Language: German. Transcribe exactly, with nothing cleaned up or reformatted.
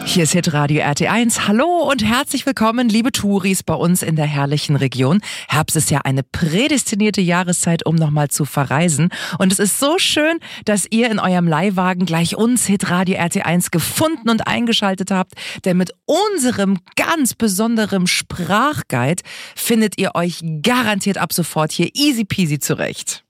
Hier ist Hitradio R T eins. Hallo und herzlich willkommen, liebe Touris, bei uns in der herrlichen Region. Herbst ist ja eine prädestinierte Jahreszeit, um nochmal zu verreisen. Und es ist so schön, dass ihr in eurem Leihwagen gleich uns, Hitradio R T eins, gefunden und eingeschaltet habt. Denn mit unserem ganz besonderen Sprachguide findet ihr euch garantiert ab sofort hier easy peasy zurecht.